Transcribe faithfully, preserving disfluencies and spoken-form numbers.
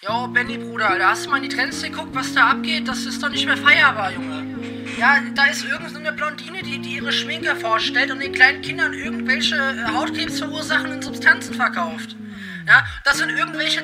Jo, Benny, Bruder, da hast du mal in die Trends geguckt, was da abgeht? Das ist doch nicht mehr feierbar, Junge. Ja, da ist irgendeine Blondine, die, die ihre Schminke vorstellt und den kleinen Kindern irgendwelche äh, Hautkrebs verursachenden Substanzen verkauft. Ja, das sind irgendwelche